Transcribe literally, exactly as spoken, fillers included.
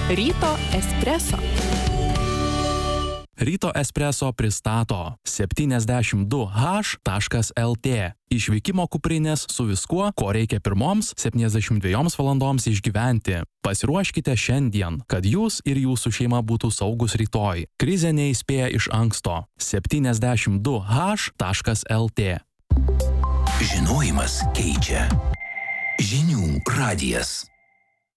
Ryto espreso. Ryto espreso pristato septyniasdešimt du haš taškas el tė. Išvykimo kuprinės su viskuo, ko reikia pirmoms septyniasdešimt dviejoms valandoms išgyventi. Pasiruoškite šiandien, kad jūs ir jūsų šeima būtų saugus rytoj. Krizė neįspėja iš anksto. septyniasdešimt du haš taškas el tė. Žinojimas keičia. Žinių radijas.